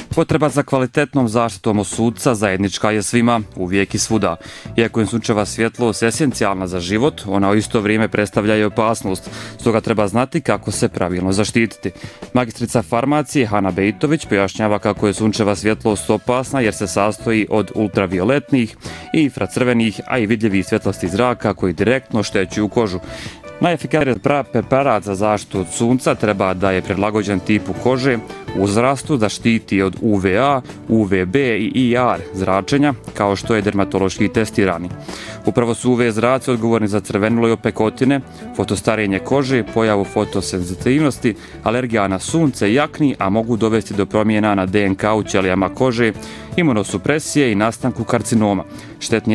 Potreba za kvalitetnom zaštitom od sunca zajednička je svima, uvijek i svuda. Iako je sunčeva svjetlost esencijalna za život, ona u isto vrijeme predstavlja i opasnost, stoga treba znati kako se pravilno zaštititi. Magistrica farmacije Hana Bejtović pojašnjava kako je sunčeva svjetlost opasna jer se sastoji od ultravioletnih i infracrvenih, a i vidljivih svjetlosti zraka koji direktno oštećuju kožu. Najefikasniji preparat za zaštitu od sunca treba da je prilagođen tipu kože, uzrastu, da štiti od UVA, UVB i IR zračenja, kao što je dermatološki testirani. Upravo su UV zraci odgovorni za crvenilo i opekotine, fotostarenje kože, pojavu fotosenzitivnosti, alergija na sunce i akni, a mogu dovesti do promjena na DNK u ćelijama kože, imunosupresije i nastanku karcinoma. Štetni